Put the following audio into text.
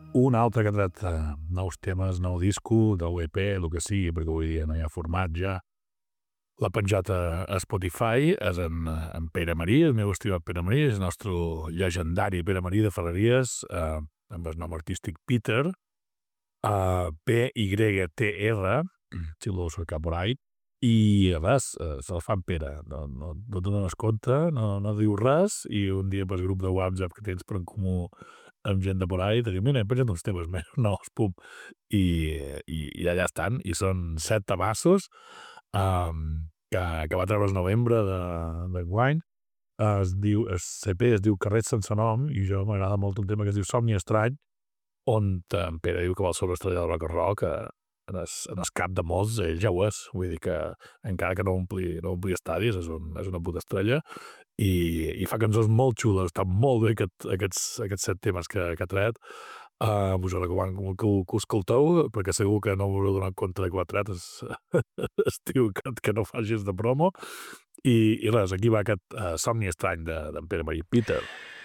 Un altre que ha tret nous temes, nou disco, nou EP, el que sigui, perquè avui dia no hi ha format ja. L'ha penjat a Spotify, és en Pere Marí, el meu estimat Pere Marí, és el nostre llegendari Pere Marí de Ferreries, amb el nom artístic Peter, Pytr, si lo cercar por ahí, i res, se'l fa en Pere, no te dones compte, no diu res, i un dia pel grup de WhatsApp que tens per en comú amb gent de por ahí, te diu, mira, he penjat uns temes meus nous, pum, i allà estan, i són 7 tamassos que va treure el novembre d'enguany. El CP es diu Carrers sense nom, i jo m'agrada molt un tema que es diu Somni estrany, on en Pere diu que vol ser una estrella del rock and roll, que en el cap de molts ell ja ho és, vull dir que encara que no ompli estadis, és una puta estrella, i fa cançons molt xules, està molt bé aquests 7 temes que ha tret. Us ho recomano que ho escolteu, perquè segur que no us haureu donat compte de que ho ha tret, es diu que no facis de promo, i res, aquí va aquest somni estrany d'en Pere Marí, Peter.